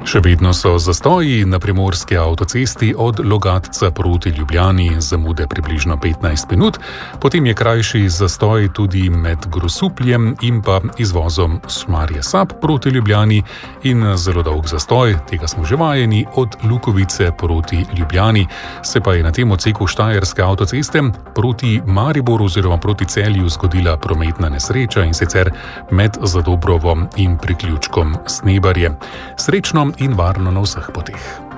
Še vedno so zastoji na primorski avtocesti od Logatca proti Ljubljani, zamude približno 15 minut, potem je krajši zastoj tudi med Grosupljem in pa izvozom Šmarje-Sap proti Ljubljani in zelo dolg zastoj, tega smo že vajeni, od Lukovice proti Ljubljani. Se pa je na tem odseku Štajerske avtoceste proti Mariboru oziroma proti Celju zgodila prometna nesreča, in sicer med Zadobrovo in priključkom Snebarje. Srečno in varno na vseh poteh.